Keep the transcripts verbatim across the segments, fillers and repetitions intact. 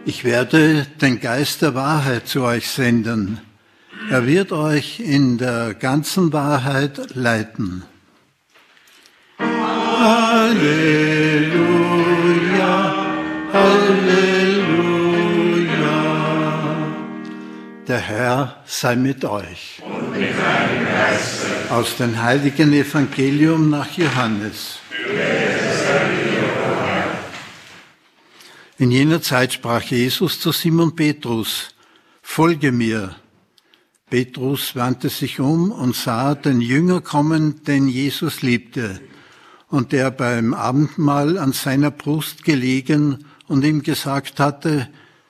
Ich werde den Geist der Wahrheit zu euch senden. Er wird euch in der ganzen Wahrheit leiten. Halleluja, Halleluja. Der Herr sei mit euch. Und mit deinem Geiste. Aus dem heiligen Evangelium nach Johannes. In jener Zeit sprach Jesus zu Simon Petrus: Folge mir. Petrus wandte sich um und sah den Jünger kommen, den Jesus liebte, und der beim Abendmahl an seiner Brust gelegen und ihm gesagt hatte: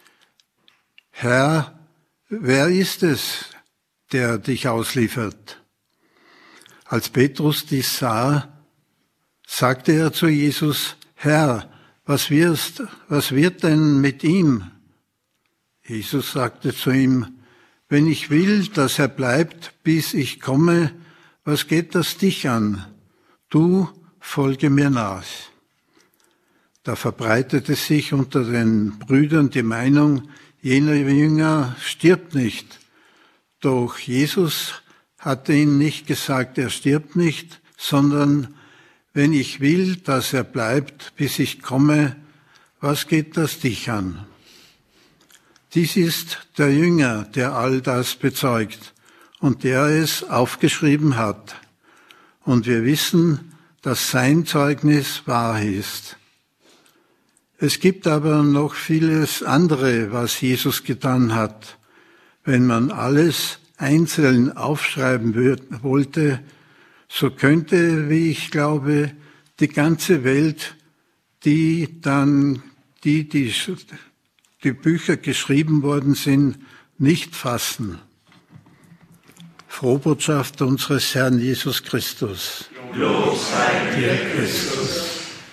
Herr, wer ist es, der dich ausliefert? Als Petrus dies sah, sagte er zu Jesus: Herr, was wirst, was wird denn mit ihm? Jesus sagte zu ihm: Wenn ich will, dass er bleibt, bis ich komme, was geht das dich an? Du folge mir nach. Da verbreitete sich unter den Brüdern die Meinung, jener Jünger stirbt nicht. Doch Jesus hatte ihnen nicht gesagt, er stirbt nicht, sondern: Wenn ich will, dass er bleibt, bis ich komme, was geht das dich an? Dies ist der Jünger, der all das bezeugt und der es aufgeschrieben hat. Und wir wissen, dass sein Zeugnis wahr ist. Es gibt aber noch vieles andere, was Jesus getan hat. Wenn man alles einzeln aufschreiben wollte, so könnte, wie ich glaube, die ganze Welt, die dann, die, die, die Bücher geschrieben worden sind, nicht fassen. Frohbotschaft unseres Herrn Jesus Christus. Lob sei dir, Christus.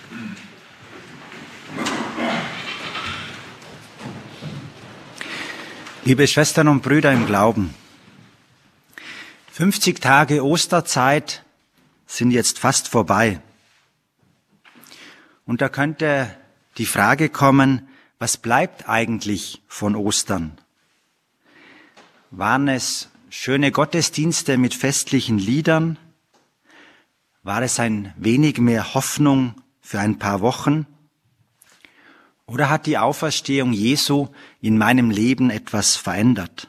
Liebe Schwestern und Brüder im Glauben, fünfzig Tage Osterzeit sind jetzt fast vorbei. Und da könnte die Frage kommen, was bleibt eigentlich von Ostern? Waren es schöne Gottesdienste mit festlichen Liedern? War es ein wenig mehr Hoffnung für ein paar Wochen? Oder hat die Auferstehung Jesu in meinem Leben etwas verändert?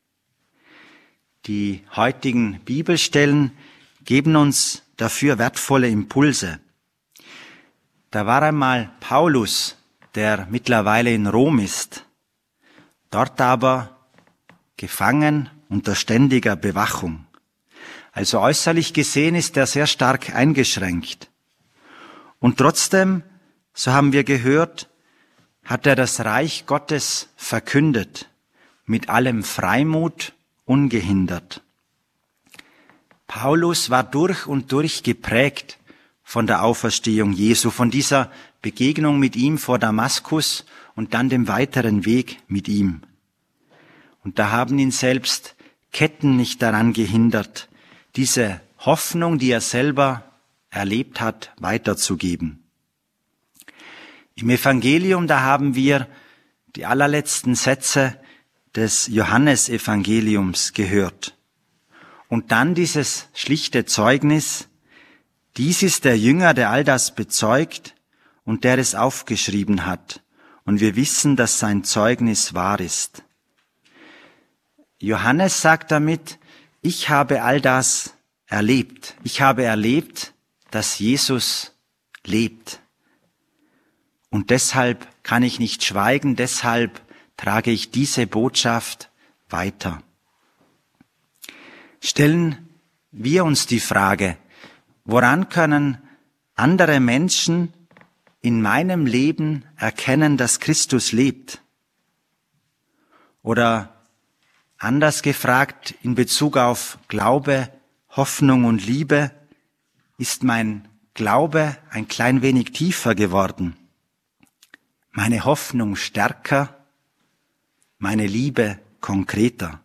Die heutigen Bibelstellen geben uns dafür wertvolle Impulse. Da war einmal Paulus, der mittlerweile in Rom ist, dort aber gefangen unter ständiger Bewachung. Also äußerlich gesehen ist er sehr stark eingeschränkt. Und trotzdem, so haben wir gehört, hat er das Reich Gottes verkündet, mit allem Freimut, ungehindert. Paulus war durch und durch geprägt von der Auferstehung Jesu, von dieser Begegnung mit ihm vor Damaskus und dann dem weiteren Weg mit ihm. Und da haben ihn selbst Ketten nicht daran gehindert, diese Hoffnung, die er selber erlebt hat, weiterzugeben. Im Evangelium, da haben wir die allerletzten Sätze des Johannesevangeliums gehört. Und dann dieses schlichte Zeugnis: Dies ist der Jünger, der all das bezeugt und der es aufgeschrieben hat. Und wir wissen, dass sein Zeugnis wahr ist. Johannes sagt damit: Ich habe all das erlebt. Ich habe erlebt, dass Jesus lebt. Und deshalb kann ich nicht schweigen, deshalb trage ich diese Botschaft weiter. Stellen wir uns die Frage: Woran können andere Menschen in meinem Leben erkennen, dass Christus lebt? Oder anders gefragt, in Bezug auf Glaube, Hoffnung und Liebe, ist mein Glaube ein klein wenig tiefer geworden? Meine Hoffnung stärker, meine Liebe konkreter.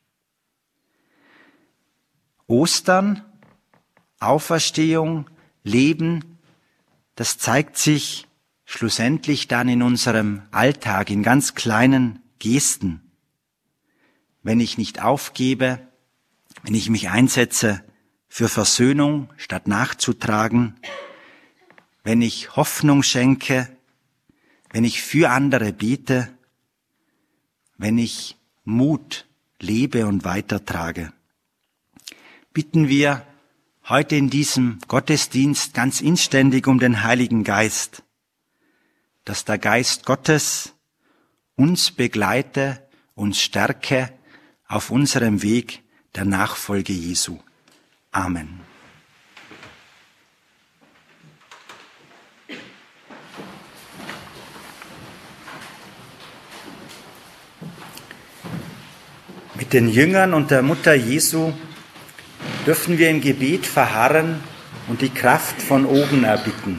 Ostern, Auferstehung, Leben, das zeigt sich schlussendlich dann in unserem Alltag, in ganz kleinen Gesten. Wenn ich nicht aufgebe, wenn ich mich einsetze für Versöhnung, statt nachzutragen, wenn ich Hoffnung schenke, wenn ich für andere bete, wenn ich Mut lebe und weitertrage. Bitten wir heute in diesem Gottesdienst ganz inständig um den Heiligen Geist, dass der Geist Gottes uns begleite, uns stärke auf unserem Weg der Nachfolge Jesu. Amen. Mit den Jüngern und der Mutter Jesu dürfen wir im Gebet verharren und die Kraft von oben erbitten.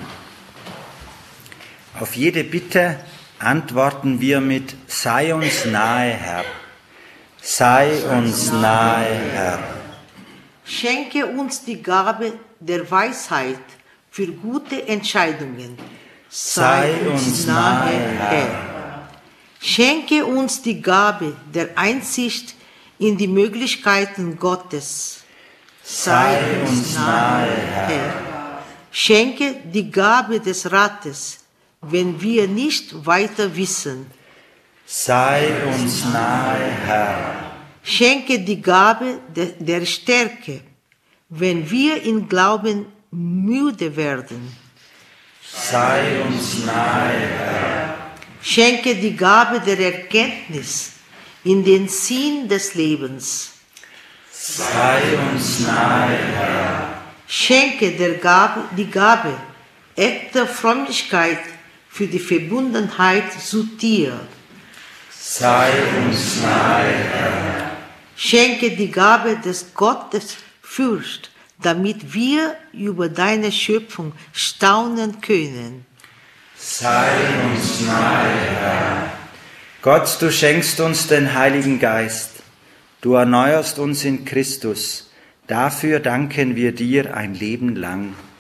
Auf jede Bitte antworten wir mit: Sei uns nahe, Herr. Sei uns nahe, Herr. Schenke uns die Gabe der Weisheit für gute Entscheidungen. Sei uns nahe, Herr. Schenke uns die Gabe der Einsicht in die Möglichkeiten Gottes. Sei uns nahe, Herr. Schenke die Gabe des Rates, wenn wir nicht weiter wissen. Sei uns nahe, Herr. Schenke die Gabe de, der Stärke, wenn wir im Glauben müde werden. Sei uns nahe, Herr. Schenke die Gabe der Erkenntnis in den Sinn des Lebens. Sei uns nahe, Herr. Schenke der Gabe, die Gabe echter Frömmigkeit für die Verbundenheit zu dir. Sei uns nahe, Herr. Schenke die Gabe des Gottes Furcht, damit wir über deine Schöpfung staunen können. Sei uns nahe, Herr. Gott, du schenkst uns den Heiligen Geist. Du erneuerst uns in Christus. Dafür danken wir dir ein Leben lang.